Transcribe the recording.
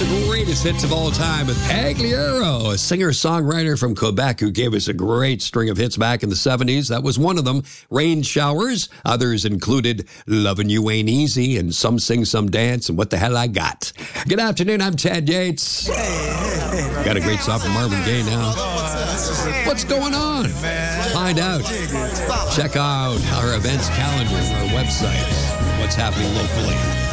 the greatest hits of all time with Pagliaro, a singer-songwriter from Quebec who gave us a great string of hits back in the 70s. That was one of them, Rain Showers. Others included Lovin' You Ain't Easy and Some Sing, Some Dance and What the Hell I Got. Good afternoon, I'm Ted Yates. Got a great song from Marvin Gaye now. What's going on? Find out. Check out our events calendar, our website, what's happening locally.